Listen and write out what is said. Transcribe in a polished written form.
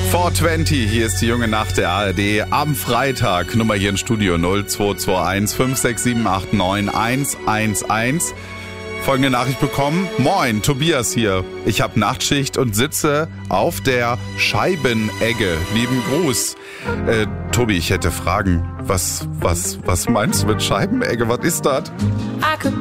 420, hier ist die junge Nacht der ARD am Freitag. Nummer hier im Studio 0221 56789 111. Folgende Nachricht bekommen. Moin, Tobias hier. Ich habe Nachtschicht und sitze auf der Scheibenegge. Lieben Gruß. Tobi, ich hätte Fragen. Was meinst du mit Scheibenegge? Was ist das?